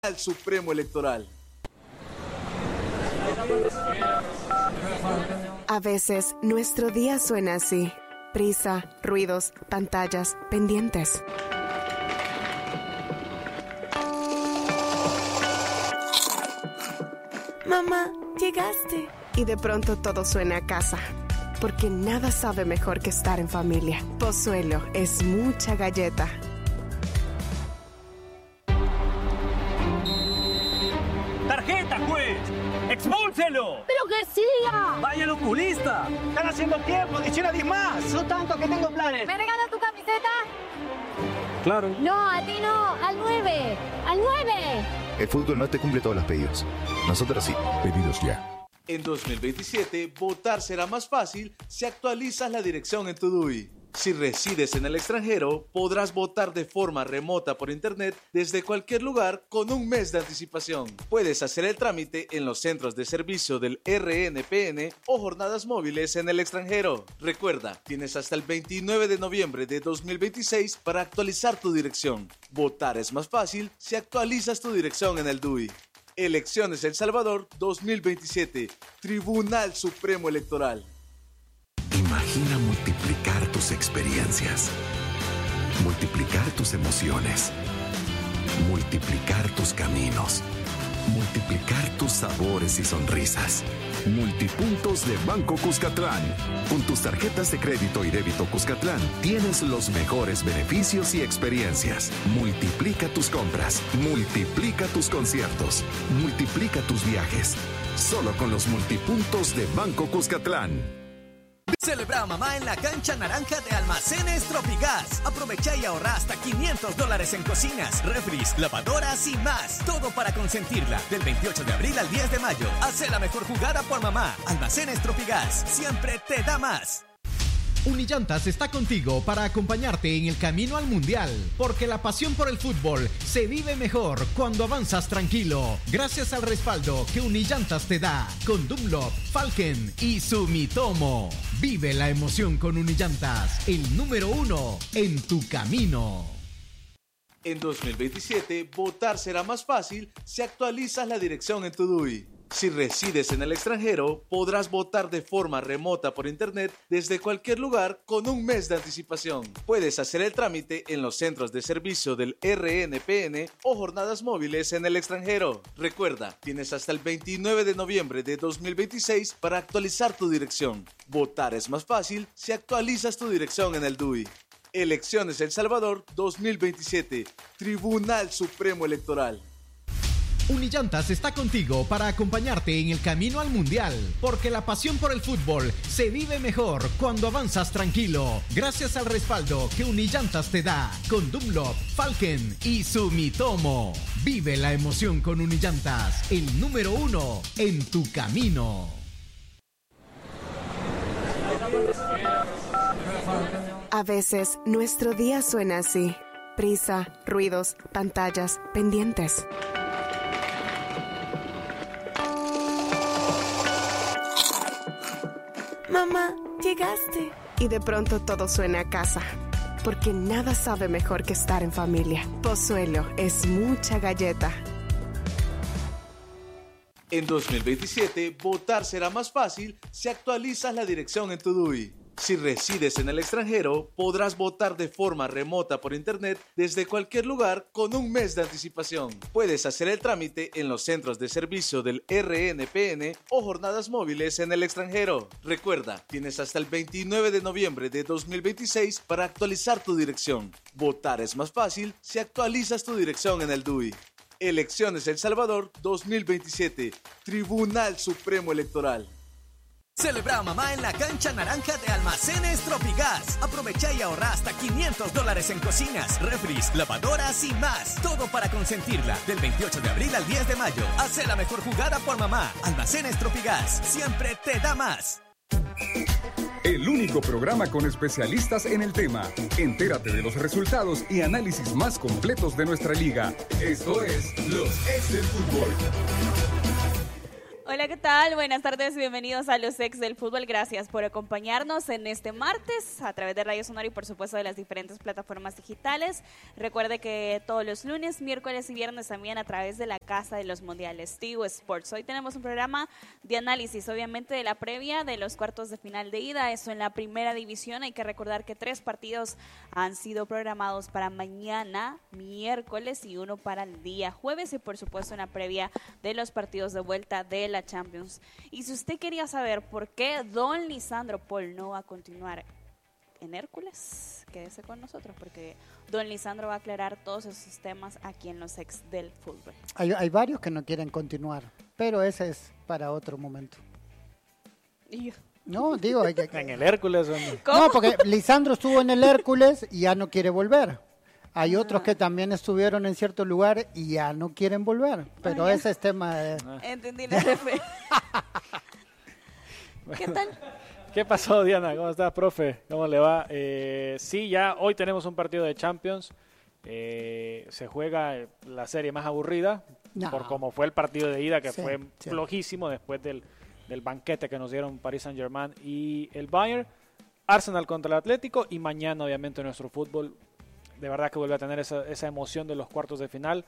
Tribunal Supremo Electoral. A veces, nuestro día suena así. Prisa, ruidos, pantallas, pendientes. Mamá, llegaste. Y de pronto todo suena a casa. Porque nada sabe mejor que estar en familia. Pozuelo es mucha galleta. ¡Tarjeta, juez! ¡Expúlselo! ¡Pero que siga! ¡Vaya al oculista! ¡Están haciendo tiempo! ¡Dice una 10 más! No tanto, que tengo planes. ¿Me regalas tu camiseta? Claro. No, a ti no. Al 9. ¡Al 9! El fútbol no te cumple todos los pedidos. Nosotros sí. Pedidos ya. En 2027, votar será más fácil si actualizas la dirección en tu DUI. Si resides en el extranjero, podrás votar de forma remota por internet desde cualquier lugar con un mes de anticipación. Puedes hacer el trámite en los centros de servicio del RNPN o jornadas móviles en el extranjero. Recuerda, tienes hasta el 29 de noviembre de 2026 para actualizar tu dirección. Votar es más fácil si actualizas tu dirección en el DUI. Elecciones El Salvador 2027. Tribunal Supremo Electoral. Imagina multiplicar tus experiencias, multiplicar tus emociones, multiplicar tus caminos, multiplicar tus sabores y sonrisas. Multipuntos de Banco Cuscatlán. Con tus tarjetas de crédito y débito Cuscatlán tienes los mejores beneficios y experiencias. Multiplica tus compras, multiplica tus conciertos, multiplica tus viajes. Solo con los multipuntos de Banco Cuscatlán. Celebra a mamá en la cancha naranja de Almacenes Tropigas. Aprovecha y ahorra hasta $500 en cocinas, refris, lavadoras y más. Todo para consentirla. Del 28 de abril al 10 de mayo. Hace la mejor jugada por mamá. Almacenes Tropigas. Siempre te da más. Unillantas está contigo para acompañarte en el camino al Mundial, porque la pasión por el fútbol se vive mejor cuando avanzas tranquilo, gracias al respaldo que Unillantas te da con Dunlop, Falken y Sumitomo. Vive la emoción con Unillantas, el número 1 en tu camino. En 2027, votar será más fácil si actualizas la dirección en tu DUI. Si resides en el extranjero, podrás votar de forma remota por internet desde cualquier lugar con un mes de anticipación. Puedes hacer el trámite en los centros de servicio del RNPN o jornadas móviles en el extranjero. Recuerda, tienes hasta el 29 de noviembre de 2026 para actualizar tu dirección. Votar es más fácil si actualizas tu dirección en el DUI. Elecciones El Salvador 2027. Tribunal Supremo Electoral. Unillantas está contigo para acompañarte en el camino al Mundial, porque la pasión por el fútbol se vive mejor cuando avanzas tranquilo, gracias al respaldo que Unillantas te da con Dunlop, Falken y Sumitomo. Vive la emoción con Unillantas, el número 1 en tu camino. A veces, nuestro día suena así. Prisa, ruidos, pantallas, pendientes. Mamá, llegaste. Y de pronto todo suena a casa. Porque nada sabe mejor que estar en familia. Pozuelo es mucha galleta. En 2027, votar será más fácil si actualizas la dirección en tu DUI. Si resides en el extranjero, podrás votar de forma remota por internet desde cualquier lugar con un mes de anticipación. Puedes hacer el trámite en los centros de servicio del RNPN o jornadas móviles en el extranjero. Recuerda, tienes hasta el 29 de noviembre de 2026 para actualizar tu dirección. Votar es más fácil si actualizas tu dirección en el DUI. Elecciones El Salvador 2027. Tribunal Supremo Electoral. Celebra a mamá en la cancha naranja de Almacenes Tropigas. Aprovecha y ahorra hasta $500 en cocinas, refris, lavadoras y más. Todo para consentirla. Del 28 de abril al 10 de mayo. Hace la mejor jugada por mamá. Almacenes Tropigas. Siempre te da más. El único programa con especialistas en el tema. Entérate de los resultados y análisis más completos de nuestra liga. Esto es Los Ex del Fútbol. Hola, ¿qué tal? Buenas tardes, bienvenidos a los ex del fútbol. Gracias por acompañarnos en este martes a través de Radio Sonora y por supuesto de las diferentes plataformas digitales. Recuerde que todos los lunes, miércoles y viernes también a través de la Casa de los Mundiales, Tigo Sports. Hoy tenemos un programa de análisis, obviamente, de la previa de los cuartos de final de ida. Eso en la primera división. Hay que recordar que 3 partidos han sido programados para mañana, miércoles, y 1 para el día jueves. Y por supuesto una previa de los partidos de vuelta de la Champions. Y si usted quería saber por qué don Lisandro Paul no va a continuar en Hércules, quédese con nosotros porque don Lisandro va a aclarar todos esos temas aquí en los ex del fútbol. Hay varios que no quieren continuar, pero ese es para otro momento. No, digo... ¿En el Hércules? No, porque Lisandro estuvo en el Hércules y ya no quiere volver. Hay otros que también estuvieron en cierto lugar y ya no quieren volver, pero ese es tema de... Entendí la referencia. ¿Qué tal? ¿Qué pasó, Diana? ¿Cómo estás, profe? ¿Cómo le va? Sí, ya hoy tenemos un partido de Champions. Se juega la serie más aburrida, por cómo fue el partido de ida, que fue flojísimo después del banquete que nos dieron Paris Saint-Germain y el Bayern. Arsenal contra el Atlético y mañana, obviamente, nuestro fútbol de verdad que vuelve a tener esa emoción de los cuartos de final.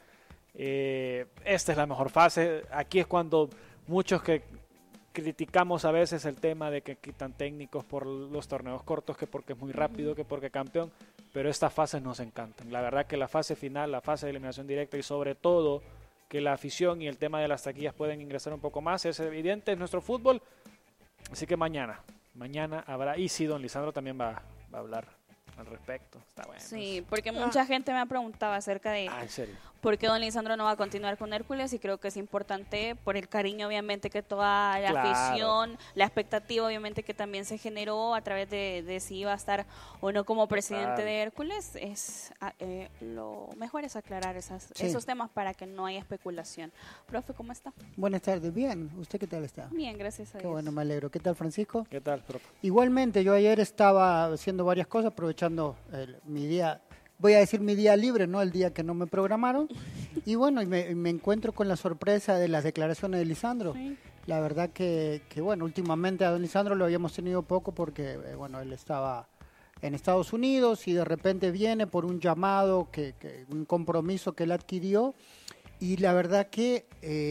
Esta es la mejor fase. Aquí es cuando muchos que criticamos a veces el tema de que quitan técnicos por los torneos cortos, que porque es muy rápido, que porque campeón, pero estas fases nos encantan. La verdad que la fase final, la fase de eliminación directa y sobre todo que la afición y el tema de las taquillas pueden ingresar un poco más, es evidente en nuestro fútbol. Así que mañana habrá, y sí, don Lisandro también va a hablar al respecto. Está bueno. Sí, porque mucha gente me ha preguntado acerca de ¿en serio? por qué don Lisandro no va a continuar con Hércules, y creo que es importante por el cariño obviamente que toda la afición, la expectativa obviamente que también se generó a través de si iba a estar o no como presidente de Hércules. Es lo mejor es aclarar esos temas para que no haya especulación. Profe, ¿cómo está? Buenas tardes, bien. ¿Usted qué tal está? Bien, gracias a Dios. Qué bueno, me alegro. ¿Qué tal, Francisco? ¿Qué tal, profe? Igualmente, yo ayer estaba haciendo varias cosas, aprovechando mi día, voy a decir mi día libre, no el día que no me programaron, y bueno, y me encuentro con la sorpresa de las declaraciones de Lisandro. Sí. La verdad que bueno, últimamente a don Lisandro lo habíamos tenido poco porque, bueno, él estaba en Estados Unidos y de repente viene por un llamado, un compromiso que él adquirió, y la verdad que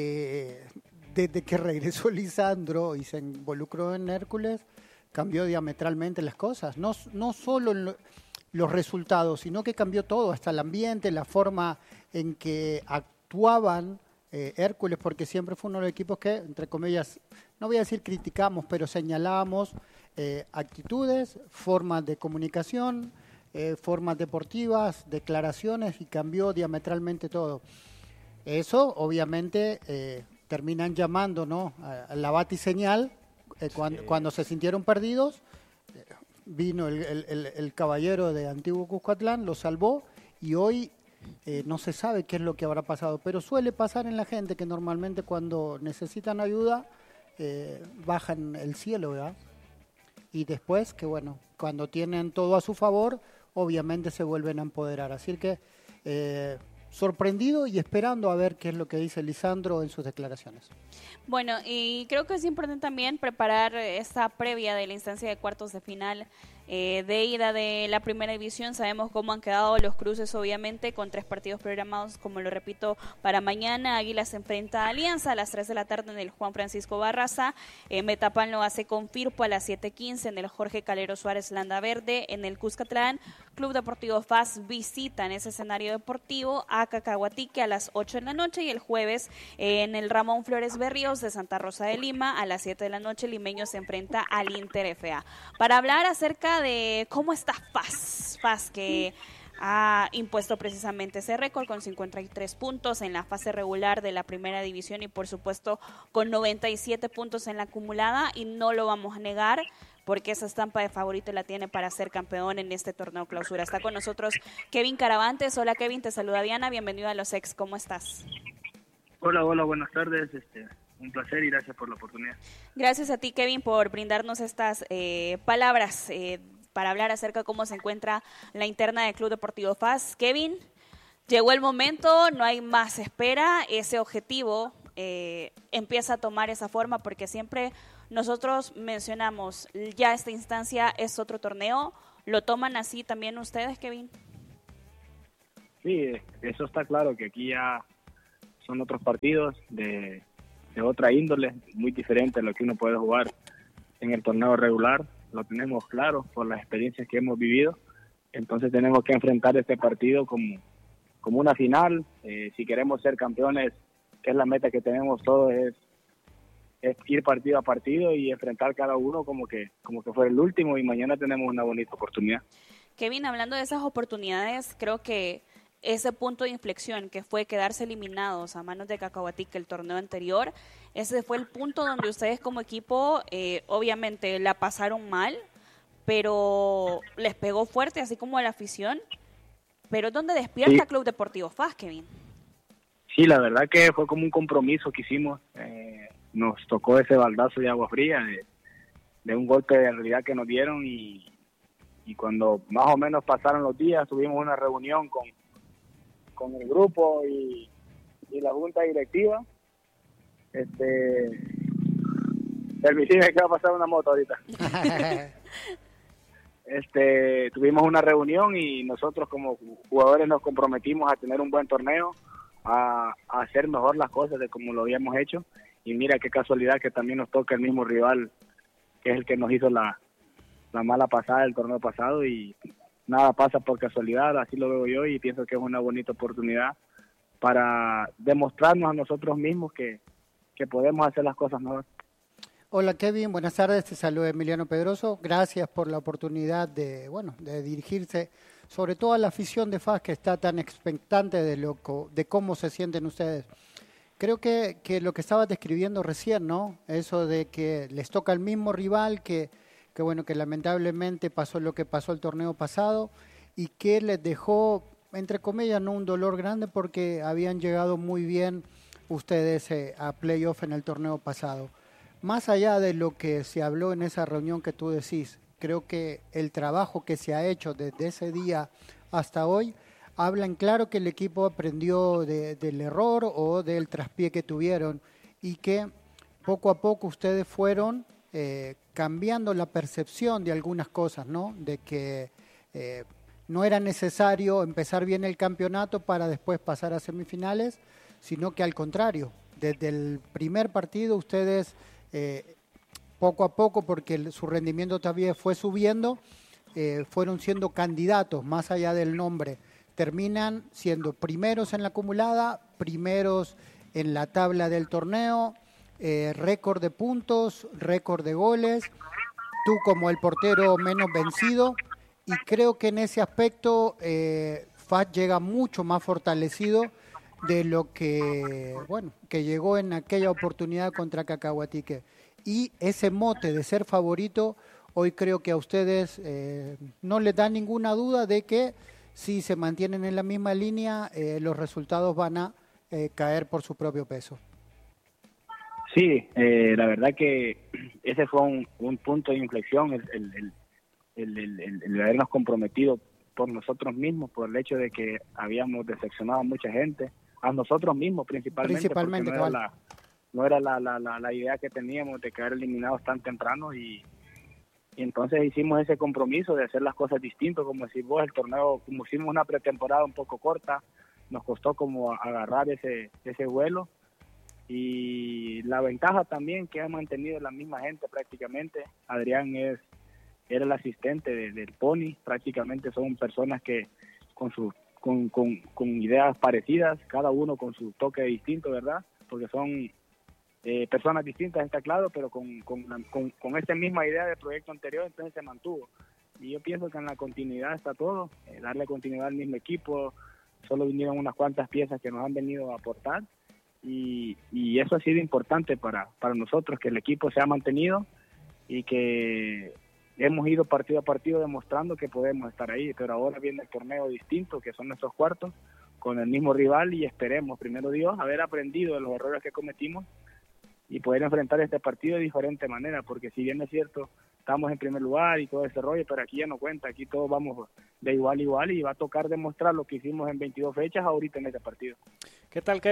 desde que regresó Lisandro y se involucró en Hércules, cambió diametralmente las cosas, no solo los resultados, sino que cambió todo, hasta el ambiente, la forma en que actuaban Hércules, porque siempre fue uno de los equipos que, entre comillas, no voy a decir criticamos, pero señalábamos actitudes, formas de comunicación, formas deportivas, declaraciones, y cambió diametralmente todo. Eso, obviamente, terminan llamando, ¿no?, a la batiseñal. Cuando se sintieron perdidos, vino el caballero de Antiguo Cuscatlán, lo salvó, y hoy no se sabe qué es lo que habrá pasado, pero suele pasar en la gente que normalmente cuando necesitan ayuda bajan el cielo, ¿verdad? Y después, que bueno, cuando tienen todo a su favor, obviamente se vuelven a empoderar. Así que sorprendido y esperando a ver qué es lo que dice Lisandro en sus declaraciones. Bueno, y creo que es importante también preparar esta previa de la instancia de cuartos de final de ida de la primera división. Sabemos cómo han quedado los cruces, obviamente, con 3 partidos programados, como lo repito, para mañana. Águilas se enfrenta a Alianza a las 3 de la tarde en el Juan Francisco Barraza. Metapan lo hace con Firpo a las 7:15 en el Jorge Calero Suárez Landa Verde. En el Cuscatlán, Club Deportivo FAS visita en ese escenario deportivo a Cacahuatique a las 8 de la noche, y el jueves en el Ramón Flores Berríos de Santa Rosa de Lima a las 7 de la noche, Limeño se enfrenta al Inter FA. Para hablar acerca de cómo está FAS que ha impuesto precisamente ese récord con 53 puntos en la fase regular de la primera división y por supuesto con 97 puntos en la acumulada, y no lo vamos a negar porque esa estampa de favorito la tiene para ser campeón en este torneo clausura. Está con nosotros Kevin Caravantes. Hola Kevin, te saluda Diana, bienvenido a los ex, ¿cómo estás? Hola, buenas tardes, un placer y gracias por la oportunidad. Gracias a ti, Kevin, por brindarnos estas palabras para hablar acerca de cómo se encuentra la interna del Club Deportivo FAS. Kevin, llegó el momento, no hay más espera, ese objetivo empieza a tomar esa forma? Porque siempre nosotros mencionamos, ya esta instancia es otro torneo. ¿Lo toman así también ustedes, Kevin? Sí, eso está claro, que aquí ya son otros partidos de otra índole, muy diferente a lo que uno puede jugar en el torneo regular. Lo tenemos claro por las experiencias que hemos vivido. Entonces tenemos que enfrentar este partido como una final. Si queremos ser campeones, que es la meta que tenemos todos, es ir partido a partido y enfrentar cada uno como que fue el último, y mañana tenemos una bonita oportunidad. Kevin, hablando de esas oportunidades, creo que ese punto de inflexión que fue quedarse eliminados a manos de Cacahuatique el torneo anterior, ese fue el punto donde ustedes como equipo obviamente la pasaron mal, pero les pegó fuerte, así como a la afición. Pero es donde despierta Club Deportivo FAS, Kevin. Sí, la verdad que fue como un compromiso que hicimos. Nos tocó ese baldazo de agua fría, de un golpe de realidad que nos dieron, y cuando más o menos pasaron los días, tuvimos una reunión con el grupo y la junta directiva. Permíteme, que va a pasar una moto ahorita. Tuvimos una reunión y nosotros como jugadores nos comprometimos a tener un buen torneo, a hacer mejor las cosas de como lo habíamos hecho, y mira qué casualidad que también nos toca el mismo rival, que es el que nos hizo la mala pasada del torneo pasado, y nada pasa por casualidad, así lo veo yo, y pienso que es una bonita oportunidad para demostrarnos a nosotros mismos que podemos hacer las cosas mejor. Hola Kevin, buenas tardes, te saluda Emiliano Pedroso. Gracias por la oportunidad de dirigirse sobre todo a la afición de FAS, que está tan expectante de cómo se sienten ustedes. Creo que lo que estabas describiendo recién, ¿no? Eso de que les toca el mismo rival, que lamentablemente pasó lo que pasó el torneo pasado, y que les dejó, entre comillas, no un dolor grande, porque habían llegado muy bien ustedes a playoff en el torneo pasado. Más allá de lo que se habló en esa reunión que tú decís, creo que el trabajo que se ha hecho desde ese día hasta hoy habla en claro que el equipo aprendió del error o del traspié que tuvieron, y que poco a poco ustedes fueron cambiando la percepción de algunas cosas, ¿no? De que no era necesario empezar bien el campeonato para después pasar a semifinales, sino que al contrario, desde el primer partido ustedes poco a poco, porque su rendimiento todavía fue subiendo, fueron siendo candidatos más allá del nombre. Terminan siendo primeros en la acumulada, primeros en la tabla del torneo, récord de puntos, récord de goles, tú como el portero menos vencido, y creo que en ese aspecto FAS llega mucho más fortalecido de lo que llegó en aquella oportunidad contra Cacahuatique. Y ese mote de ser favorito, hoy creo que a ustedes no les da ninguna duda de que si se mantienen en la misma línea, los resultados van a caer por su propio peso. Sí, la verdad que ese fue un punto de inflexión, el habernos comprometido por nosotros mismos, por el hecho de que habíamos decepcionado a mucha gente, a nosotros mismos principalmente no era la idea que teníamos de quedar eliminados tan temprano, y entonces hicimos ese compromiso de hacer las cosas distintas. Como decís vos, el torneo, como hicimos una pretemporada un poco corta, nos costó como agarrar ese vuelo, y la ventaja también que ha mantenido la misma gente prácticamente. Adrián era el asistente del Pony, prácticamente son personas que con ideas parecidas, cada uno con su toque distinto, ¿verdad? Porque son personas distintas, está claro, pero con esta misma idea del proyecto anterior, entonces se mantuvo. Y yo pienso que en la continuidad está todo, darle continuidad al mismo equipo. Solo vinieron unas cuantas piezas que nos han venido a aportar, y eso ha sido importante para nosotros, que el equipo se ha mantenido y que hemos ido partido a partido demostrando que podemos estar ahí. Pero ahora viene el torneo distinto, que son nuestros cuartos, con el mismo rival, y esperemos, primero Dios, haber aprendido de los errores que cometimos y poder enfrentar este partido de diferente manera, porque si bien es cierto, estamos en primer lugar y todo ese rollo, pero aquí ya no cuenta, aquí todos vamos de igual a igual, y va a tocar demostrar lo que hicimos en 22 fechas ahorita en este partido. ¿Qué tal, Kevin?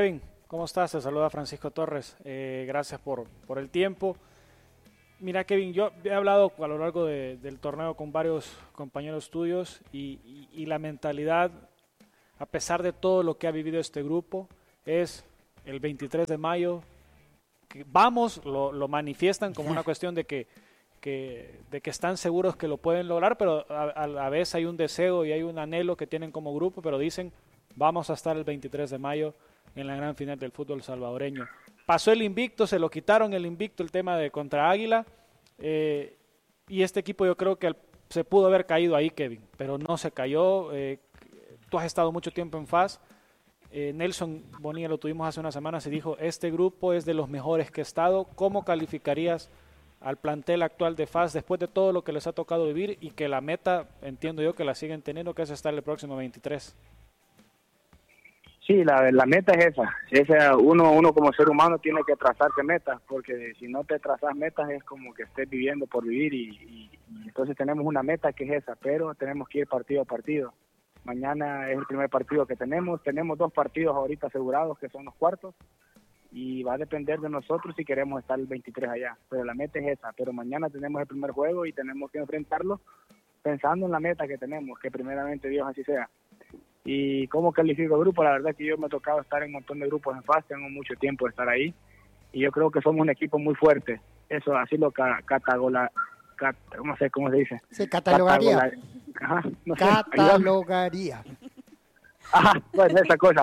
¿Cómo estás? Te saluda Francisco Torres. Gracias por el tiempo. Mira, Kevin, yo he hablado a lo largo del torneo con varios compañeros tuyos y la mentalidad, a pesar de todo lo que ha vivido este grupo, es el 23 de mayo. Que vamos, lo manifiestan como una cuestión de que están seguros que lo pueden lograr, pero a la vez hay un deseo y hay un anhelo que tienen como grupo, pero dicen, vamos a estar el 23 de mayo en la gran final del fútbol salvadoreño. Pasó el invicto, se lo quitaron el invicto, el tema de contra Águila, y este equipo yo creo que se pudo haber caído ahí, Kevin, pero no se cayó. Tú has estado mucho tiempo en FAS. Nelson Bonilla lo tuvimos hace unas semanas y dijo, este grupo es de los mejores que he estado. ¿Cómo calificarías al plantel actual de FAS después de todo lo que les ha tocado vivir y que la meta, entiendo yo, que la siguen teniendo, que es estar el próximo 23? Sí, la meta es esa. Uno como ser humano tiene que trazarse metas, porque si no te trazas metas es como que estés viviendo por vivir y entonces tenemos una meta que es esa, pero tenemos que ir partido a partido. Mañana es el primer partido que tenemos 2 partidos ahorita asegurados que son los cuartos y va a depender de nosotros si queremos estar el 23 allá, pero la meta es esa. Pero mañana tenemos el primer juego y tenemos que enfrentarlo pensando en la meta que tenemos, que primeramente Dios así sea. Y cómo califico el grupo, la verdad que yo me ha tocado estar en un montón de grupos en FAS, tengo mucho tiempo de estar ahí y yo creo que somos un equipo muy fuerte. Eso así lo no sé cómo se dice. Se catalogaría. Ajá, no sé, catalogaría. Ajá, pues esa cosa.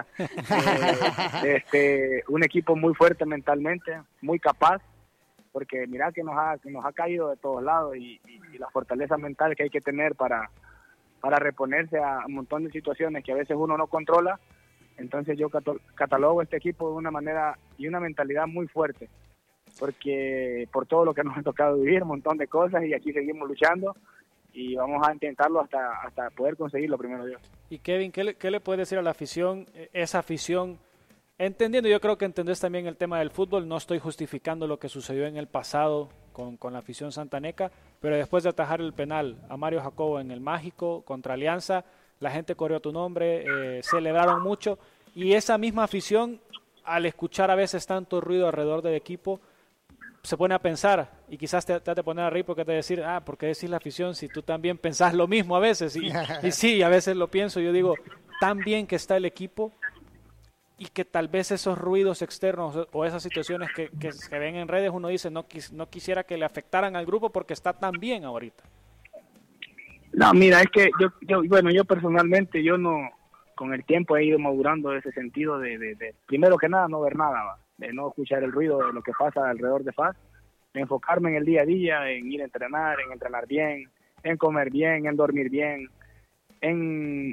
Un equipo muy fuerte mentalmente, muy capaz, porque mira que nos ha caído de todos lados y la fortaleza mental que hay que tener para reponerse a un montón de situaciones que a veces uno no controla. Entonces yo catalogo este equipo de una manera y una mentalidad muy fuerte, porque por todo lo que nos ha tocado vivir, un montón de cosas, y aquí seguimos luchando y vamos a intentarlo hasta poder conseguirlo, primero Dios. Y Kevin, ¿qué le puede decir a la afición, esa afición? Entendiendo, yo creo que entendés también el tema del fútbol, no estoy justificando lo que sucedió en el pasado con la afición santaneca, pero después de atajar el penal a Mario Jacobo en el Mágico contra Alianza, la gente corrió tu nombre, celebraron mucho, y esa misma afición, al escuchar a veces tanto ruido alrededor del equipo, se pone a pensar, y quizás te has de poner a reír porque te decir, ¿por qué decís la afición si tú también pensás lo mismo a veces? Y sí, a veces lo pienso, yo digo, tan bien que está el equipo, y que tal vez esos ruidos externos o esas situaciones que se ven en redes, uno dice, no quisiera que le afectaran al grupo porque está tan bien ahorita. No, mira, es que yo personalmente, yo no, con el tiempo he ido madurando ese sentido de primero que nada, no ver nada, de no escuchar el ruido de lo que pasa alrededor de FAS, de enfocarme en el día a día, en ir a entrenar, en entrenar bien, en comer bien, en dormir bien, en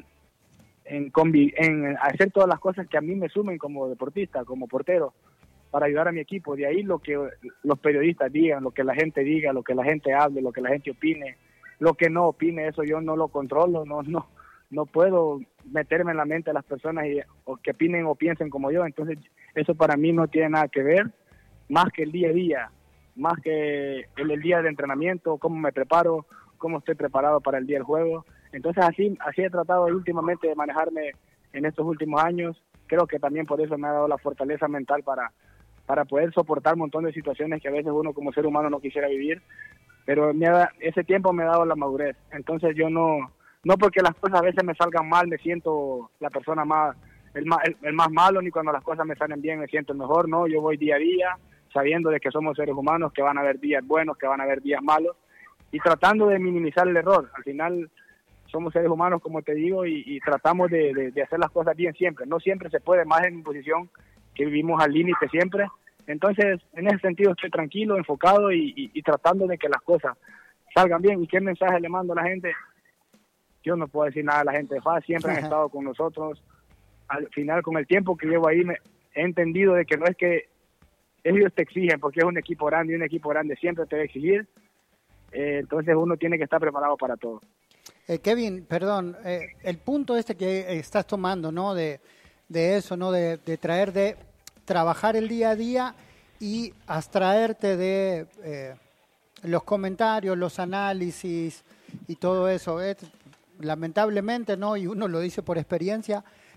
hacer todas las cosas que a mí me sumen como deportista, como portero, para ayudar a mi equipo. De ahí lo que los periodistas digan, lo que la gente diga, lo que la gente hable, lo que la gente opine, lo que no opine, eso yo no lo controlo, no puedo meterme en la mente de las personas o que opinen o piensen como yo. Entonces eso para mí no tiene nada que ver, más que el día a día, más que el día de entrenamiento, cómo me preparo, cómo estoy preparado para el día del juego. Entonces así he tratado últimamente de manejarme en estos últimos años. Creo que también por eso me ha dado la fortaleza mental para poder soportar un montón de situaciones que a veces uno como ser humano no quisiera vivir, pero ese tiempo me ha dado la madurez. Entonces yo no porque las cosas a veces me salgan mal me siento la persona el más malo, ni cuando las cosas me salen bien me siento el mejor. No, yo voy día a día sabiendo de que somos seres humanos, que van a haber días buenos, que van a haber días malos, y tratando de minimizar el error. Al final somos seres humanos, como te digo, y tratamos de hacer las cosas bien siempre. No siempre se puede, más en mi posición, que vivimos al límite siempre. Entonces, en ese sentido estoy tranquilo, enfocado y tratando de que las cosas salgan bien. ¿Y qué mensaje le mando a la gente? Yo no puedo decir nada a la gente de FAS, siempre han estado con nosotros. Al final, con el tiempo que llevo ahí, he entendido de que no es que ellos te exigen, porque es un equipo grande, y un equipo grande siempre te va a exigir. Entonces uno tiene que estar preparado para todo. Kevin, perdón, el punto que estás tomando, ¿no? De eso, ¿no? De trabajar el día a día y abstraerte de los comentarios, los análisis y todo eso. Lamentablemente, ¿no? Y uno lo dice por experiencia,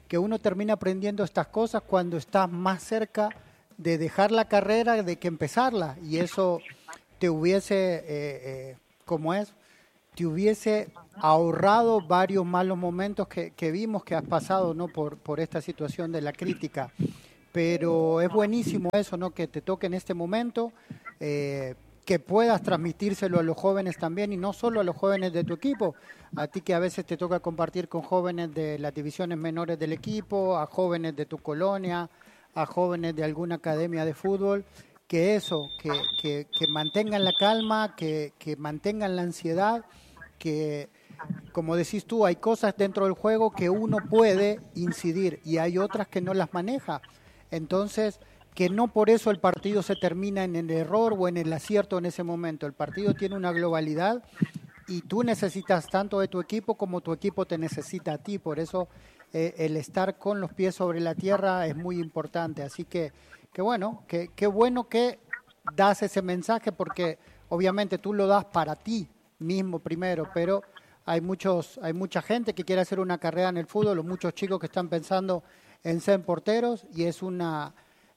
que uno termina aprendiendo estas cosas cuando estás más cerca de dejar la carrera de que empezarla, y eso te hubiese, te hubiese ahorrado varios malos momentos que vimos que has pasado, ¿no? por esta situación de la crítica. Pero es buenísimo eso, ¿no? Que te toque en este momento, que puedas transmitírselo a los jóvenes también, y no solo a los jóvenes de tu equipo, a ti que a veces te toca compartir con jóvenes de las divisiones menores del equipo, a jóvenes de tu colonia, a jóvenes de alguna academia de fútbol, que mantengan la calma, que mantengan la ansiedad, que, como decís tú, hay cosas dentro del juego que uno puede incidir y hay otras que no las maneja. Entonces, que no por eso el partido se termina en el error o en el acierto en ese momento. El partido tiene una globalidad y tú necesitas tanto de tu equipo como tu equipo te necesita a ti. Por eso el estar con los pies sobre la tierra es muy importante. Así que bueno, qué bueno que das ese mensaje, porque obviamente tú lo das para ti mismo primero, pero hay mucha gente que quiere hacer una carrera en el fútbol, o muchos chicos que están pensando en ser porteros, y es una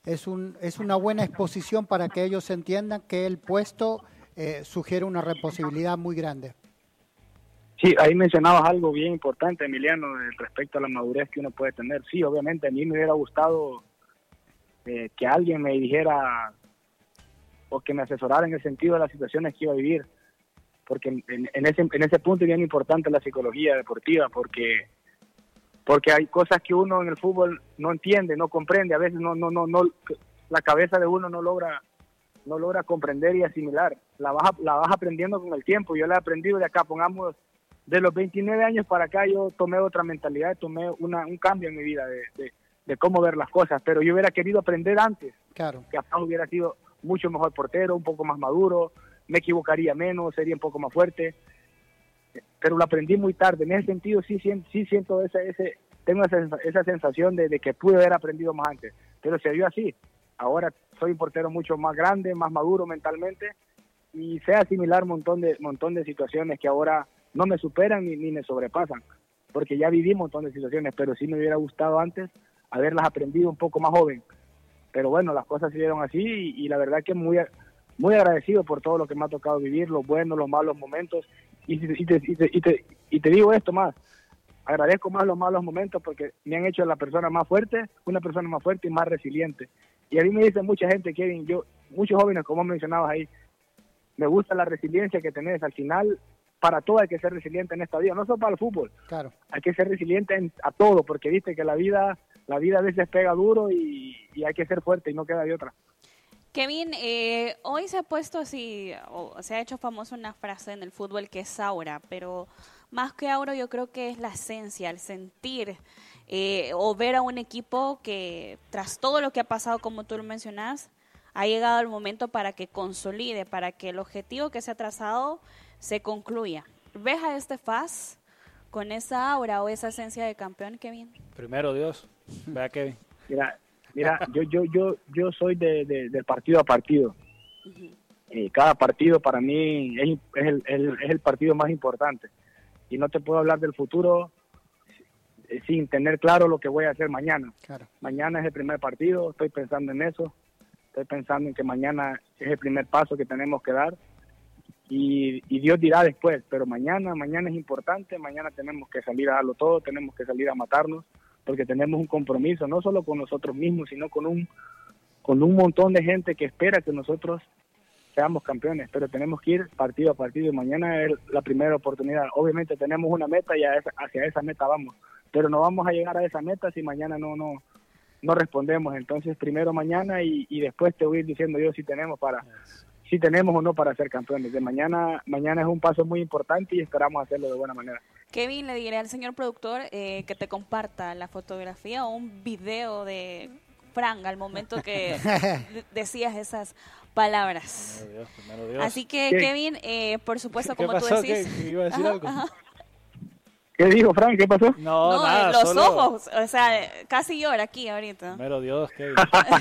buena exposición para que ellos entiendan que el puesto sugiere una responsabilidad muy grande. Sí, ahí mencionabas algo bien importante, Emiliano, respecto a la madurez que uno puede tener. Sí, obviamente a mí me hubiera gustado que alguien me dijera o que me asesorara en el sentido de las situaciones que iba a vivir, porque en ese punto es bien importante la psicología deportiva, porque hay cosas que uno en el fútbol no entiende, no comprende, a veces no la cabeza de uno no logra comprender y asimilar. La vas aprendiendo con el tiempo. Yo la he aprendido de acá, pongamos, de los 29 años para acá, yo tomé otra mentalidad, tomé un cambio en mi vida de cómo ver las cosas, pero yo hubiera querido aprender antes. Claro. Que capaz hubiera sido mucho mejor portero, un poco más maduro, me equivocaría menos, sería un poco más fuerte, pero lo aprendí muy tarde. En ese sentido sí siento tengo esa sensación de que pude haber aprendido más antes, pero se dio así. Ahora soy un portero mucho más grande, más maduro mentalmente, y sé asimilar un montón de situaciones que ahora no me superan ni me sobrepasan, porque ya viví un montón de situaciones, pero sí me hubiera gustado antes haberlas aprendido un poco más joven. Pero bueno, las cosas se dieron así, y la verdad que muy agradecido por todo lo que me ha tocado vivir, los buenos, los malos momentos, y te digo esto más, agradezco más los malos momentos porque me han hecho una persona más fuerte y más resiliente. Y a mí me dice mucha gente, Kevin, muchos jóvenes, como mencionabas ahí, me gusta la resiliencia que tenés. Al final, para todo hay que ser resiliente en esta vida, no solo para el fútbol. Claro. Hay que ser resiliente a todo, porque viste que la vida a veces pega duro y hay que ser fuerte y no queda de otra. Kevin, hoy se ha puesto así, o se ha hecho famosa una frase en el fútbol que es aura, pero más que aura yo creo que es la esencia, el sentir o ver a un equipo que tras todo lo que ha pasado, como tú lo mencionas, ha llegado el momento para que consolide, para que el objetivo que se ha trazado se concluya. ¿Ves a este FAS con esa aura o esa esencia de campeón, Kevin? Primero Dios, vea Kevin. Mira, yo soy del partido a partido. Cada partido para mí es el partido más importante. Y no te puedo hablar del futuro sin tener claro lo que voy a hacer mañana. Claro. Mañana es el primer partido, estoy pensando en eso. Estoy pensando en que mañana es el primer paso que tenemos que dar. Y Dios dirá después, pero mañana es importante. Mañana tenemos que salir a darlo todo, tenemos que salir a matarnos, porque tenemos un compromiso, no solo con nosotros mismos, sino con un montón de gente que espera que nosotros seamos campeones, pero tenemos que ir partido a partido, y mañana es la primera oportunidad. Obviamente tenemos una meta y hacia esa meta vamos, pero no vamos a llegar a esa meta si mañana no respondemos. Entonces primero mañana y después te voy a ir diciendo yo si tenemos o no para ser campeones. De mañana es un paso muy importante y esperamos hacerlo de buena manera. Kevin, le diré al señor productor que te comparta la fotografía o un video de Frank al momento que decías esas palabras. Primero Dios. Así que, Kevin, por supuesto, como tú decís... ¿Qué iba a decir algo? ¿Qué dijo, Frank? ¿Qué pasó? No, nada, los ojos, o sea, casi llora aquí ahorita. Mero Dios, Kevin.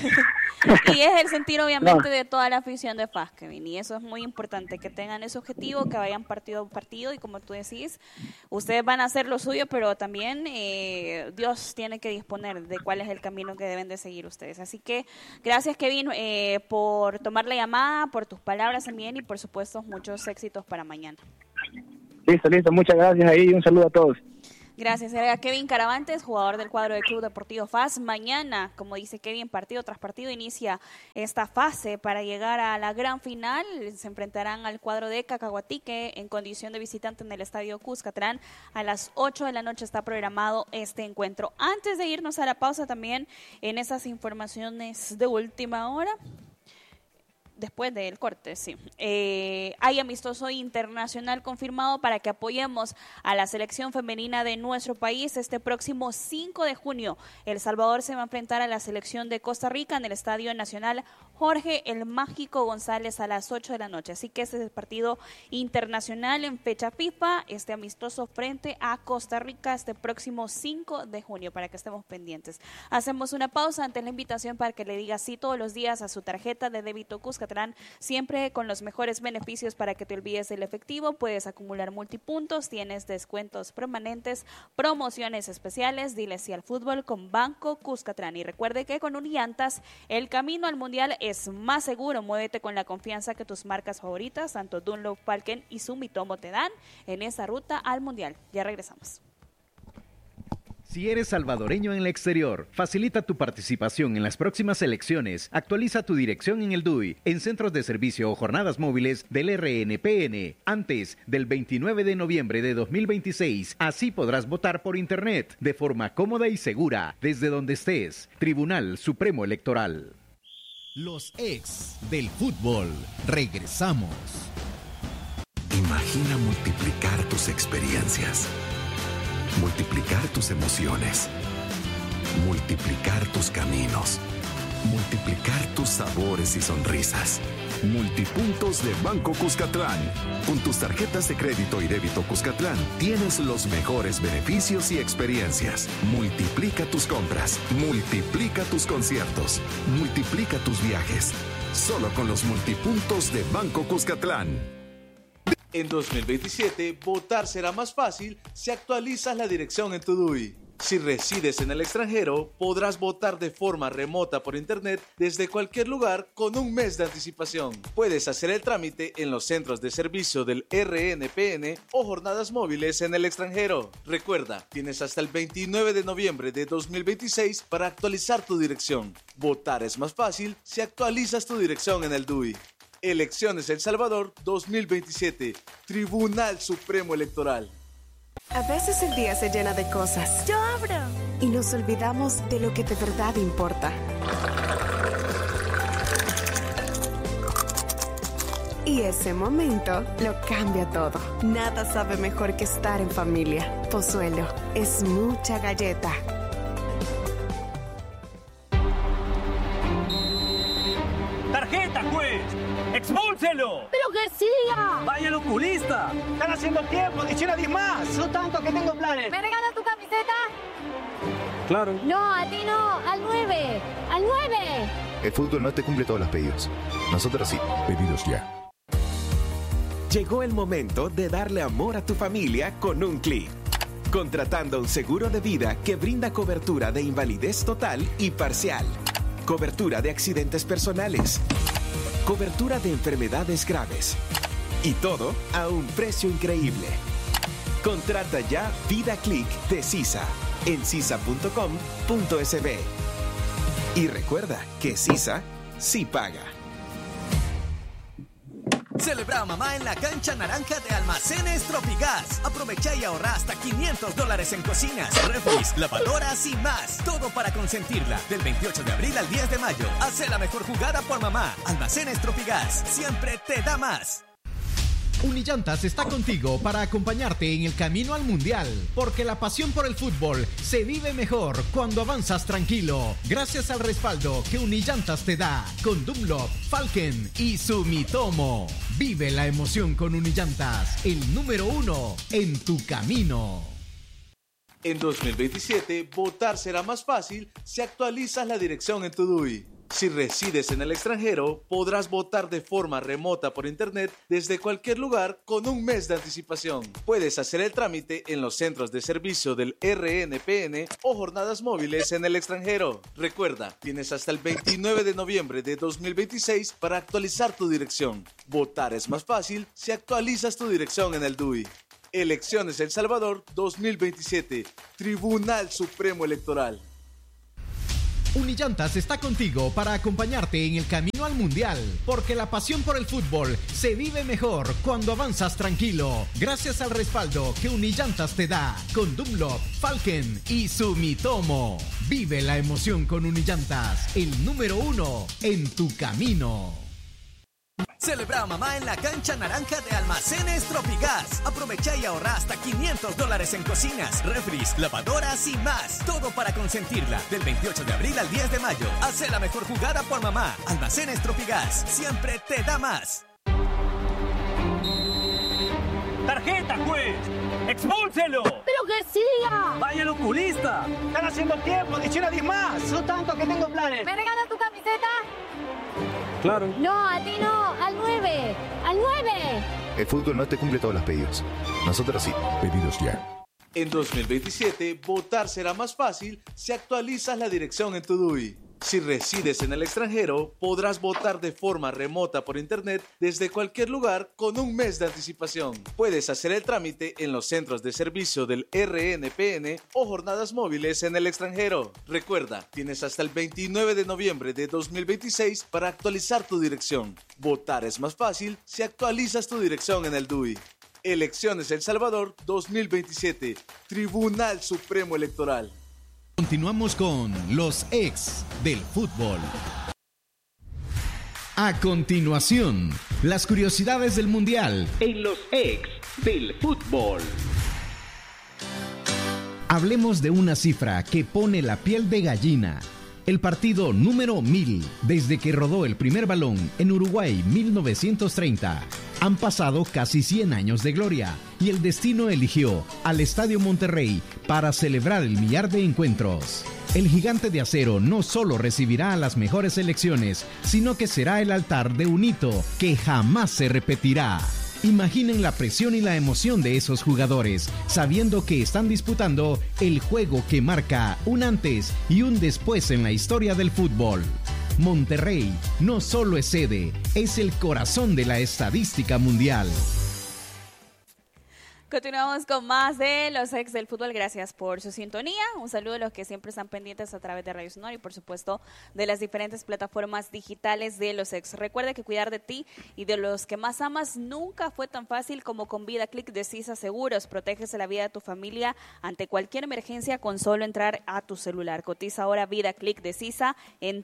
Y es el sentir, obviamente, de toda la afición de FAS, Kevin, y eso es muy importante, que tengan ese objetivo, que vayan partido a partido, y como tú decís, ustedes van a hacer lo suyo, pero también Dios tiene que disponer de cuál es el camino que deben de seguir ustedes. Así que gracias, Kevin, por tomar la llamada, por tus palabras también, y por supuesto, muchos éxitos para mañana. Listo, muchas gracias ahí y un saludo a todos. Gracias, era Kevin Caravantes, jugador del cuadro del Club Deportivo FAS. Mañana, como dice Kevin, partido tras partido inicia esta fase para llegar a la gran final. Se enfrentarán al cuadro de Cacahuatique en condición de visitante en el Estadio Cuscatlán. A las 8 de la noche está programado este encuentro. Antes de irnos a la pausa también, en esas informaciones de última hora, después del corte, sí. Hay amistoso internacional confirmado para que apoyemos a la selección femenina de nuestro país este próximo 5 de junio. El Salvador se va a enfrentar a la selección de Costa Rica en el Estadio Nacional Jorge el Mágico González a las 8 de la noche. Así que este es el partido internacional en fecha FIFA, este amistoso frente a Costa Rica este próximo 5 de junio, para que estemos pendientes. Hacemos una pausa antes la invitación para que le diga sí todos los días a su tarjeta de débito Cuscatlán, siempre con los mejores beneficios para que te olvides del efectivo. Puedes acumular multipuntos, tienes descuentos permanentes, promociones especiales. Dile sí al fútbol con Banco Cuscatlán. Y recuerde que con Unillantas el camino al Mundial es más seguro. Muévete con la confianza que tus marcas favoritas, tanto Dunlop, Falken y Sumitomo, te dan en esa ruta al Mundial. Ya regresamos. Si eres salvadoreño en el exterior, facilita tu participación en las próximas elecciones. Actualiza tu dirección en el DUI, en centros de servicio o jornadas móviles del RNPN, antes del 29 de noviembre de 2026. Así podrás votar por Internet, de forma cómoda y segura, desde donde estés. Tribunal Supremo Electoral. Los ex del fútbol. Regresamos. Imagina multiplicar tus experiencias. Multiplicar tus emociones, multiplicar tus caminos, multiplicar tus sabores y sonrisas. Multipuntos de Banco Cuscatlán. Con tus tarjetas de crédito y débito Cuscatlán tienes los mejores beneficios y experiencias. Multiplica tus compras, multiplica tus conciertos, multiplica tus viajes. Solo con los multipuntos de Banco Cuscatlán. En 2027, votar será más fácil si actualizas la dirección en tu DUI. Si resides en el extranjero, podrás votar de forma remota por internet desde cualquier lugar con un mes de anticipación. Puedes hacer el trámite en los centros de servicio del RNPN o jornadas móviles en el extranjero. Recuerda, tienes hasta el 29 de noviembre de 2026 para actualizar tu dirección. Votar es más fácil si actualizas tu dirección en el DUI. Elecciones El Salvador 2027. Tribunal Supremo Electoral. A veces el día se llena de cosas. Yo abro. Y nos olvidamos de lo que de verdad importa. Y ese momento lo cambia todo. Nada sabe mejor que estar en familia. Pozuelo es mucha galleta. ¡Tarjeta, juez! ¡Expúlselo! ¡Pero García! ¡Vaya al oculista! ¡Están haciendo tiempo! ¡Dice nadie más! No tanto, que tengo planes. ¿Me regalas tu camiseta? Claro. No, a ti no. Al 9. ¡Al 9! El fútbol no te cumple todos los pedidos. Nosotros sí. Pedidos ya. Llegó el momento de darle amor a tu familia con un clic. Contratando un seguro de vida que brinda cobertura de invalidez total y parcial. Cobertura de accidentes personales. Cobertura de enfermedades graves. Y todo a un precio increíble. Contrata ya Vida Click de CISA en cisa.com.sb. Y recuerda que CISA sí paga. Celebra a mamá en la cancha naranja de Almacenes Tropigas. Aprovecha y ahorra hasta $500 en cocinas, refris, lavadoras y más. Todo para consentirla. Del 28 de abril al 10 de mayo. Hace la mejor jugada por mamá. Almacenes Tropigas. Siempre te da más. Unillantas está contigo para acompañarte en el camino al Mundial, porque la pasión por el fútbol se vive mejor cuando avanzas tranquilo, gracias al respaldo que Unillantas te da con Dunlop, Falken y Sumitomo. Vive la emoción con Unillantas, el número 1 en tu camino. En 2027, votar será más fácil si actualizas la dirección en tu DUI. Si resides en el extranjero, podrás votar de forma remota por internet desde cualquier lugar con un mes de anticipación. Puedes hacer el trámite en los centros de servicio del RNPN o jornadas móviles en el extranjero. Recuerda, tienes hasta el 29 de noviembre de 2026 para actualizar tu dirección. Votar es más fácil si actualizas tu dirección en el DUI. Elecciones El Salvador 2027. Tribunal Supremo Electoral. Unillantas está contigo para acompañarte en el camino al Mundial, porque la pasión por el fútbol se vive mejor cuando avanzas tranquilo, gracias al respaldo que Unillantas te da con Dunlop, Falken y Sumitomo. Vive la emoción con Unillantas, el número 1 en tu camino. Celebra a mamá en la cancha naranja de Almacenes Tropigas. Aprovecha y ahorra hasta $500 en cocinas, refris, lavadoras y más. Todo para consentirla. Del 28 de abril al 10 de mayo. Haz la mejor jugada por mamá. Almacenes Tropigas. Siempre te da más. ¡Tarjeta, juez! ¡Expúlselo! ¡Pero que siga! ¡Vaya al oculista! ¡Están haciendo tiempo! ¡Dice una 10 más! No tanto, que tengo planes. ¿Me regalas tu camiseta? Claro. No, a ti no. Al 9. ¡Al 9! El fútbol no te cumple todos los pedidos. Nosotros sí. Pedidos ya. En 2027, votar será más fácil si actualizas la dirección en tu DUI. Si resides en el extranjero, podrás votar de forma remota por internet desde cualquier lugar con un mes de anticipación. Puedes hacer el trámite en los centros de servicio del RNPN o jornadas móviles en el extranjero. Recuerda, tienes hasta el 29 de noviembre de 2026 para actualizar tu dirección. Votar es más fácil si actualizas tu dirección en el DUI. Elecciones El Salvador 2027. Tribunal Supremo Electoral. Continuamos con los ex del fútbol. A continuación, las curiosidades del Mundial en los ex del fútbol. Hablemos de una cifra que pone la piel de gallina. El partido número 1000, desde que rodó el primer balón en Uruguay 1930. Han pasado casi 100 años de gloria y el destino eligió al Estadio Monterrey para celebrar el millar de encuentros. El gigante de acero no solo recibirá a las mejores selecciones, sino que será el altar de un hito que jamás se repetirá. Imaginen la presión y la emoción de esos jugadores, sabiendo que están disputando el juego que marca un antes y un después en la historia del fútbol. Monterrey no solo es sede, es el corazón de la estadística mundial. Continuamos con más de los ex del fútbol. Gracias por su sintonía. Un saludo a los que siempre están pendientes a través de Radio Sonora y por supuesto de las diferentes plataformas digitales de los ex. Recuerda que cuidar de ti y de los que más amas nunca fue tan fácil como con VidaClick de Sisa Seguros. Proteges la vida de tu familia ante cualquier emergencia con solo entrar a tu celular. Cotiza ahora VidaClick de Sisa en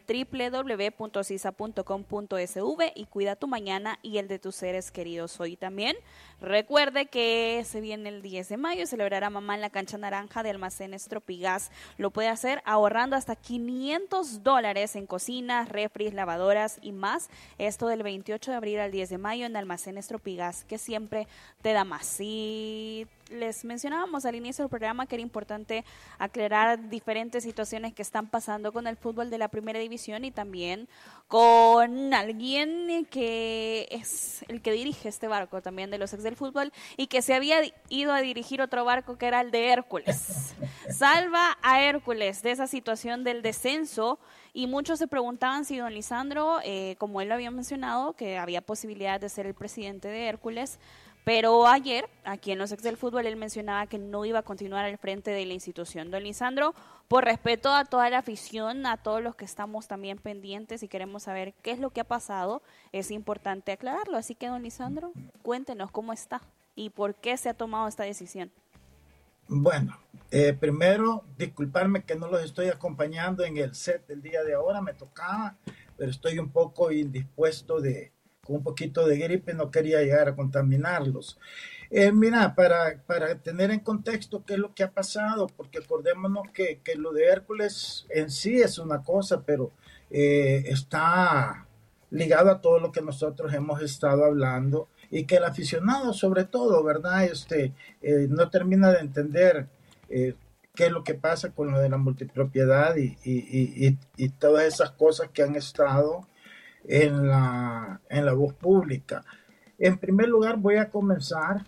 www.sisa.com.sv y cuida tu mañana y el de tus seres queridos hoy también. Recuerde que se viene el 10 de mayo, celebrará mamá en la cancha naranja de Almacenes Tropigas. Lo puede hacer ahorrando hasta $500 en cocinas, refris, lavadoras y más. Esto del 28 de abril al 10 de mayo en Almacenes Tropigas, que siempre te da más. Y les mencionábamos al inicio del programa que era importante aclarar diferentes situaciones que están pasando con el fútbol de la primera división y también con alguien que es el que dirige este barco también de los ex del fútbol y que se había ido a dirigir otro barco que era el de Hércules. Salva a Hércules de esa situación del descenso y muchos se preguntaban si don Lisandro, como él lo había mencionado, que había posibilidad de ser el presidente de Hércules. Pero ayer, aquí en los ex del fútbol, él mencionaba que no iba a continuar al frente de la institución. Don Lisandro, por respeto a toda la afición, a todos los que estamos también pendientes y queremos saber qué es lo que ha pasado, es importante aclararlo. Así que, don Lisandro, cuéntenos cómo está y por qué se ha tomado esta decisión. Bueno, primero, disculparme que no los estoy acompañando en el set del día de ahora, me tocaba, pero estoy un poco indispuesto con un poquito de gripe, no quería llegar a contaminarlos. Mira, para tener en contexto qué es lo que ha pasado, porque acordémonos que lo de Hércules en sí es una cosa, pero está ligado a todo lo que nosotros hemos estado hablando y que el aficionado sobre todo, ¿verdad? No termina de entender qué es lo que pasa con lo de la multipropiedad y todas esas cosas que han estado en la voz pública. En primer lugar, voy a comenzar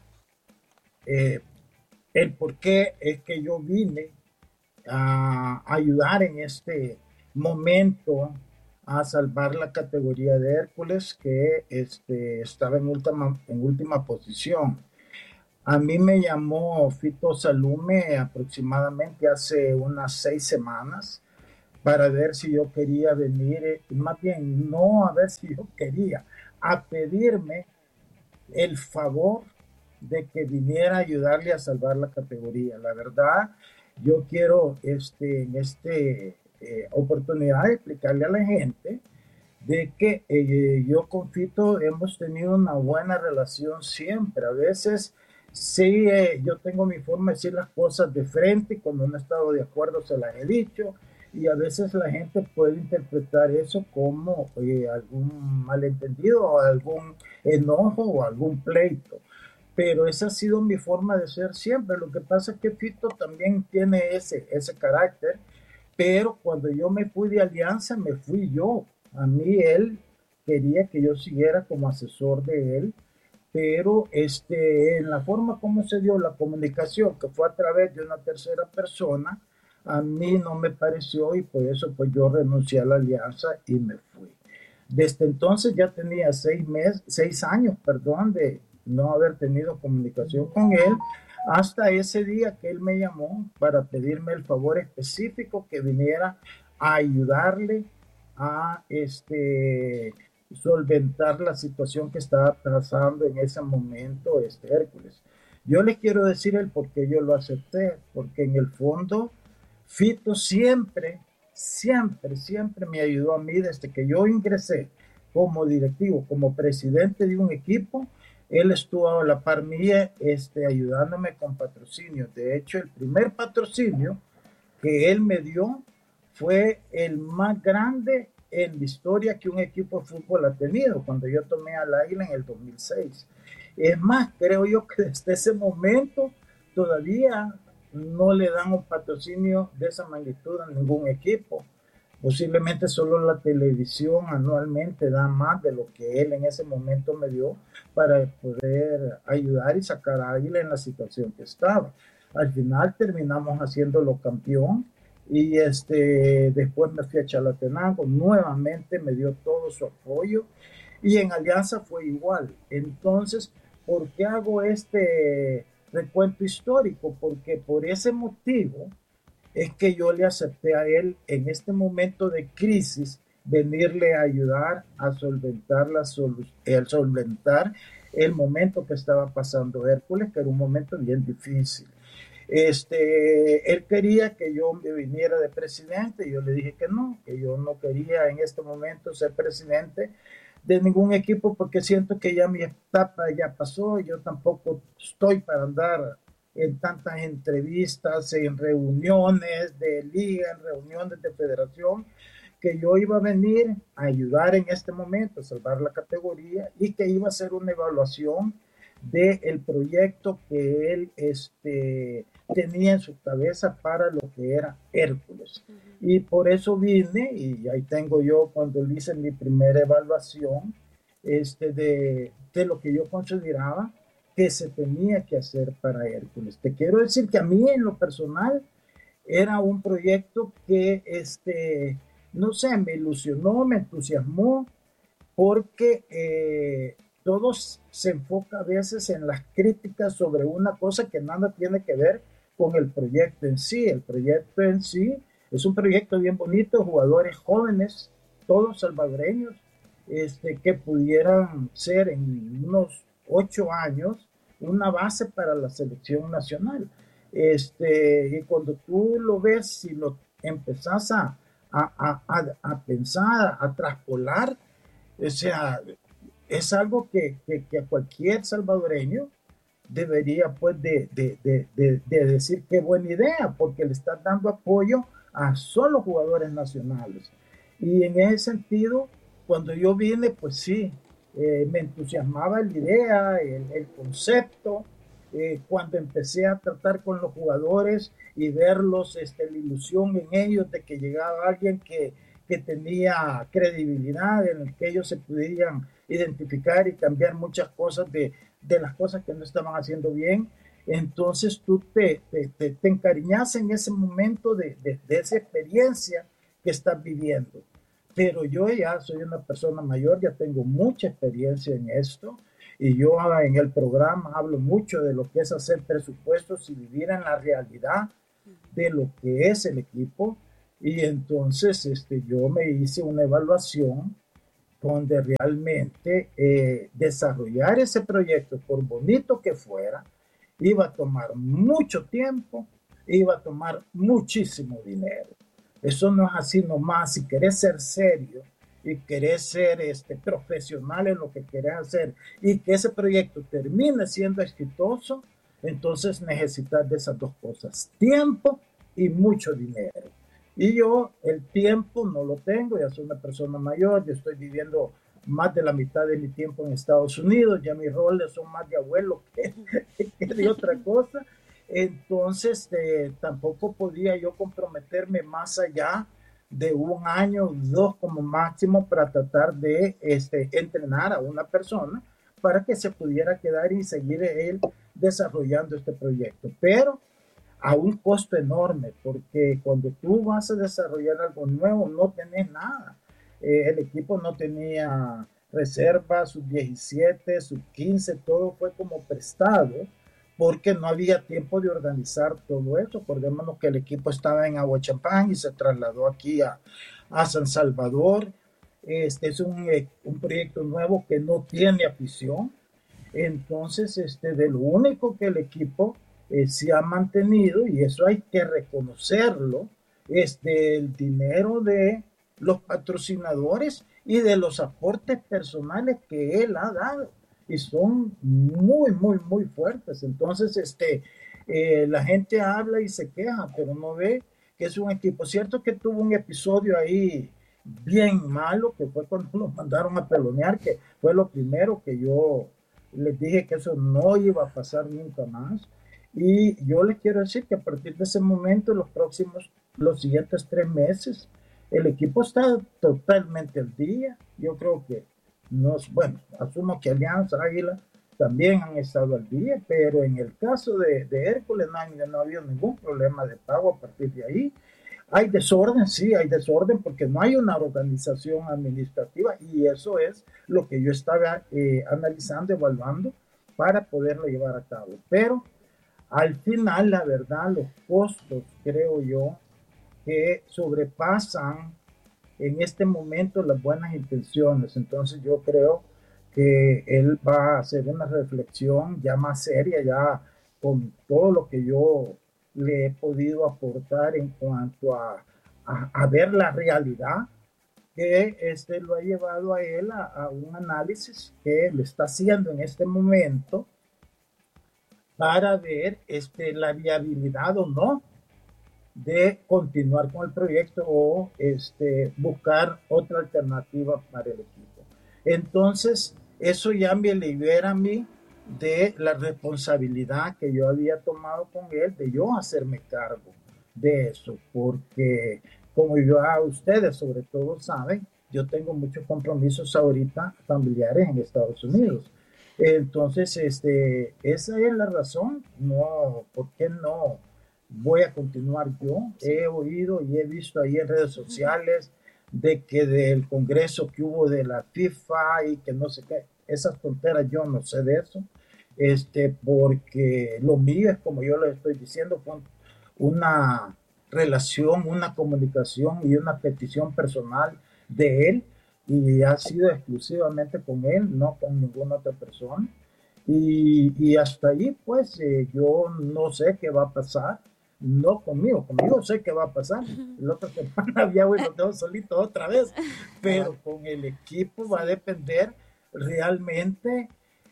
el por qué es que yo vine a ayudar en este momento a salvar la categoría de Hércules, que estaba en última posición. A mí me llamó Fito Salume aproximadamente hace unas 6 semanas para ver si yo quería venir, más bien no a ver si yo quería, a pedirme el favor de que viniera a ayudarle a salvar la categoría. La verdad, yo quiero en esta oportunidad de explicarle a la gente de que yo con Fito hemos tenido una buena relación siempre. A veces sí, yo tengo mi forma de decir las cosas de frente y cuando no he estado de acuerdo se las he dicho, y a veces la gente puede interpretar eso como algún malentendido o algún enojo o algún pleito, pero esa ha sido mi forma de ser siempre. Lo que pasa es que Fito también tiene ese carácter, pero cuando yo me fui de Alianza me fui yo. A mí él quería que yo siguiera como asesor de él, pero en la forma como se dio la comunicación, que fue a través de una tercera persona, a mí no me pareció, y por eso pues yo renuncié a la alianza y me fui. Desde entonces ya tenía 6 años de no haber tenido comunicación con él, hasta ese día que él me llamó para pedirme el favor específico que viniera a ayudarle a solventar la situación que estaba pasando en ese momento Hércules. Yo les quiero decir el por qué yo lo acepté, porque en el fondo Fito siempre me ayudó a mí desde que yo ingresé como directivo, como presidente de un equipo. Él estuvo a la par mía ayudándome con patrocinio. De hecho, el primer patrocinio que él me dio fue el más grande en la historia que un equipo de fútbol ha tenido, cuando yo tomé al Águila en el 2006. Es más, creo yo que desde ese momento todavía no le dan un patrocinio de esa magnitud a ningún equipo. Posiblemente solo la televisión anualmente da más de lo que él en ese momento me dio para poder ayudar y sacar a Águila en la situación que estaba. Al final terminamos haciéndolo campeón y después me fui a Chalatenango, nuevamente me dio todo su apoyo, y en Alianza fue igual. Entonces, ¿por qué hago este recuento histórico? Porque por ese motivo es que yo le acepté a él en este momento de crisis venirle a ayudar a solventar el momento que estaba pasando Hércules, que era un momento bien difícil. Él quería que yo me viniera de presidente, y yo le dije que yo no quería en este momento ser presidente de ningún equipo, porque siento que ya mi etapa ya pasó. Yo tampoco estoy para andar en tantas entrevistas, en reuniones de liga, en reuniones de federación, que yo iba a venir a ayudar en este momento a salvar la categoría, y que iba a hacer una evaluación del proyecto que él tenía en su cabeza para lo que era Hércules. Y por eso vine, y ahí tengo yo cuando hice mi primera evaluación de lo que yo consideraba que se tenía que hacer para Hércules. Te quiero decir que a mí en lo personal era un proyecto que no sé, me ilusionó, me entusiasmó, porque todos se enfoca a veces en las críticas sobre una cosa que nada tiene que ver con el proyecto en sí. El proyecto en sí es un proyecto bien bonito, jugadores jóvenes, todos salvadoreños, que pudieran ser en unos 8 años una base para la selección nacional. Y cuando tú lo ves y lo empezás a pensar, a traspolar, o sea, es algo que a cualquier salvadoreño debería pues de decir qué buena idea, porque le estás dando apoyo a solo jugadores nacionales. Y en ese sentido, cuando yo vine, pues sí, me entusiasmaba la idea, el concepto, cuando empecé a tratar con los jugadores y verlos, la ilusión en ellos de que llegaba alguien que tenía credibilidad, en el que ellos se pudieran identificar y cambiar muchas cosas de las cosas que no estaban haciendo bien. Entonces tú te encariñas en ese momento de esa experiencia que estás viviendo. Pero yo ya soy una persona mayor, ya tengo mucha experiencia en esto, y yo en el programa hablo mucho de lo que es hacer presupuestos y vivir en la realidad de lo que es el equipo. Y entonces yo me hice una evaluación donde realmente desarrollar ese proyecto, por bonito que fuera, iba a tomar mucho tiempo, iba a tomar muchísimo dinero. Eso no es así nomás. Si querés ser serio y querés ser profesional en lo que querés hacer y que ese proyecto termine siendo exitoso, entonces necesitas de esas dos cosas: tiempo y mucho dinero. Y yo el tiempo no lo tengo, ya soy una persona mayor, yo estoy viviendo más de la mitad de mi tiempo en Estados Unidos, ya mis roles son más de abuelo que de otra cosa. Entonces tampoco podía yo comprometerme más allá de 1 año, 2 como máximo, para tratar de entrenar a una persona para que se pudiera quedar y seguir él desarrollando este proyecto. Pero a un costo enorme, porque cuando tú vas a desarrollar algo nuevo no tenés nada. El equipo no tenía reservas, sub-17, sub-15, todo fue como prestado, porque no había tiempo de organizar todo eso. Acordémonos que el equipo estaba en Aguachampán y se trasladó aquí a San Salvador. Es un proyecto nuevo que no tiene afición. Entonces, de lo único que el equipo se ha mantenido, y eso hay que reconocerlo, es del dinero de los patrocinadores y de los aportes personales que él ha dado, y son muy, muy, muy fuertes. Entonces, la gente habla y se queja, pero no ve que es un equipo. Cierto que tuvo un episodio ahí bien malo, que fue cuando nos mandaron a pelonear, que fue lo primero que yo les dije que eso no iba a pasar nunca más. Y yo les quiero decir que a partir de ese momento, los siguientes 3 meses, el equipo está totalmente al día. Yo creo que asumo que Alianza, Águila también han estado al día, pero en el caso de Hércules no ha habido ningún problema de pago a partir de ahí. Hay desorden, sí, hay desorden, porque no hay una organización administrativa, y eso es lo que yo estaba analizando, evaluando, para poderlo llevar a cabo. Pero al final, la verdad, los costos, creo yo, que sobrepasan en este momento las buenas intenciones. Entonces yo creo que él va a hacer una reflexión ya más seria, ya con todo lo que yo le he podido aportar en cuanto a ver la realidad, que lo ha llevado a él a un análisis que le está haciendo en este momento para ver la viabilidad o no de continuar con el proyecto o buscar otra alternativa para el equipo. Entonces, eso ya me libera a mí de la responsabilidad que yo había tomado con él, de yo hacerme cargo de eso, porque como ustedes sobre todo saben, yo tengo muchos compromisos ahorita familiares en Estados Unidos. Entonces, esa es la razón. No, ¿por qué no voy a continuar yo? He oído y he visto ahí en redes sociales de que del congreso que hubo de la FIFA y que no sé qué, esas tonteras, yo no sé de eso, porque lo mío es, como yo les estoy diciendo, con una relación, una comunicación y una petición personal de él, y ha sido exclusivamente con él, no con ninguna otra persona, y hasta ahí pues yo no sé qué va a pasar. No conmigo sé qué va a pasar. La otra semana ya lo tengo solito otra vez, pero con el equipo va a depender realmente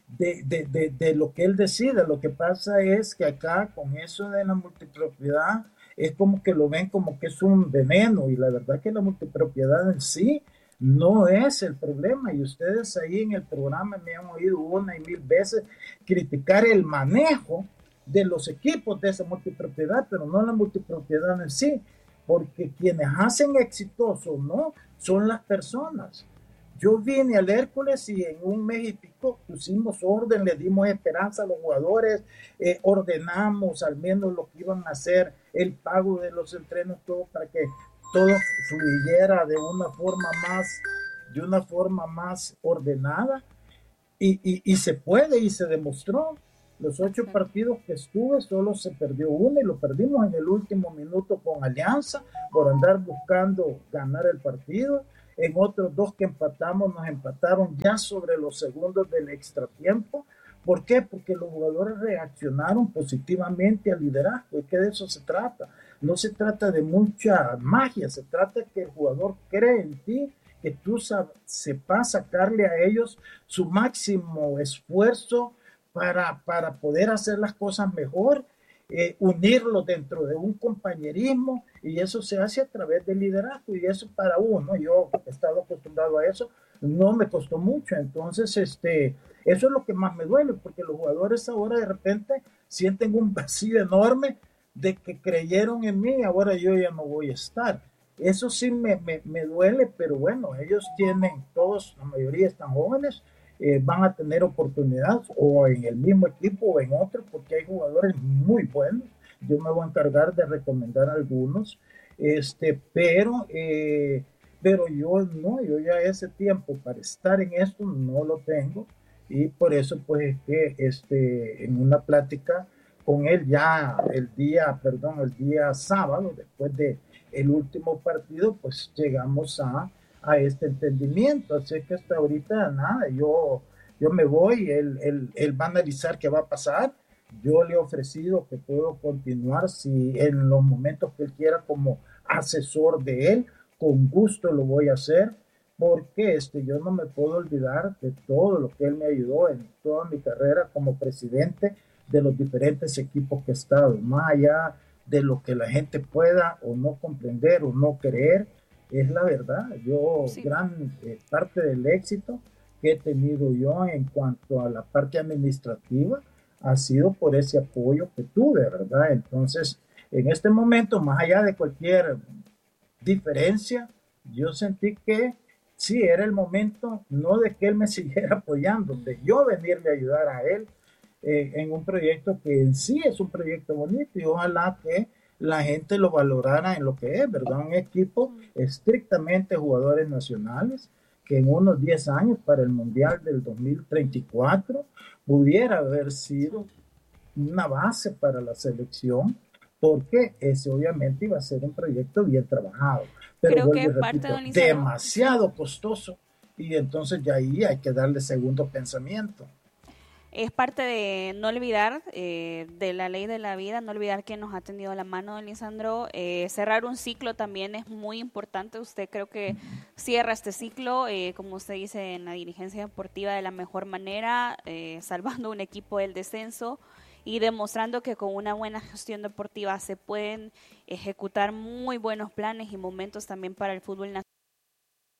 de lo que él decida. Lo que pasa es que acá con eso de la multipropiedad es como que lo ven como que es un veneno, y la verdad que la multipropiedad en sí no es el problema. Y ustedes ahí en el programa me han oído 1 y 1000 veces criticar el manejo de los equipos de esa multipropiedad, pero no la multipropiedad en sí, porque quienes hacen exitoso, ¿no?, son las personas. Yo vine al Hércules y en un mes y pico pusimos orden, le dimos esperanza a los jugadores, ordenamos al menos lo que iban a hacer, el pago de los entrenos, todo para que todo fluyera de una forma más ordenada, y se puede, y se demostró. Los 8 partidos que estuve, solo se perdió uno y lo perdimos en el último minuto con Alianza por andar buscando ganar el partido. En otros 2 que empatamos, nos empataron ya sobre los segundos del extratiempo. ¿Por qué? Porque los jugadores reaccionaron positivamente al liderazgo, y que de eso se trata. No se trata de mucha magia, se trata de que el jugador cree en ti, que tú sepas sacarle a ellos su máximo esfuerzo para poder hacer las cosas mejor, unirlos dentro de un compañerismo, y eso se hace a través del liderazgo, y eso para uno, yo he estado acostumbrado a eso, no me costó mucho. Entonces eso es lo que más me duele, porque los jugadores ahora de repente sienten un vacío enorme de que creyeron en mí, ahora yo ya no voy a estar. Eso sí me duele, pero bueno, ellos tienen, todos, la mayoría están jóvenes, van a tener oportunidades o en el mismo equipo o en otro, porque hay jugadores muy buenos. Yo me voy a encargar de recomendar algunos, pero yo ya ese tiempo para estar en esto no lo tengo, y por eso pues es que en una plática con él ya el día sábado, después de el último partido, pues llegamos a este entendimiento. Así que hasta ahorita nada, yo me voy, él va a analizar qué va a pasar. Yo le he ofrecido que puedo continuar si en los momentos que él quiera como asesor de él, con gusto lo voy a hacer, porque yo no me puedo olvidar de todo lo que él me ayudó en toda mi carrera como presidente de los diferentes equipos que he estado, más allá de lo que la gente pueda o no comprender o no creer. Es la verdad. Gran parte del éxito que he tenido yo en cuanto a la parte administrativa ha sido por ese apoyo que tuve, ¿verdad? Entonces, en este momento, más allá de cualquier diferencia, yo sentí que sí, era el momento, no de que él me siguiera apoyando, de yo venirle a ayudar a él en un proyecto que en sí es un proyecto bonito, y ojalá que la gente lo valorara en lo que es, ¿verdad? Un equipo estrictamente jugadores nacionales, que en unos 10 años para el Mundial del 2034 pudiera haber sido una base para la selección, porque ese obviamente iba a ser un proyecto bien trabajado, pero demasiado costoso, y entonces ya ahí hay que darle segundo pensamiento. Es parte de no olvidar de la ley de la vida, no olvidar que nos ha tendido la mano, Lisandro. Cerrar un ciclo también es muy importante. Usted creo que cierra este ciclo, como usted dice, en la dirigencia deportiva de la mejor manera, salvando un equipo del descenso y demostrando que con una buena gestión deportiva se pueden ejecutar muy buenos planes y momentos también para el fútbol nacional.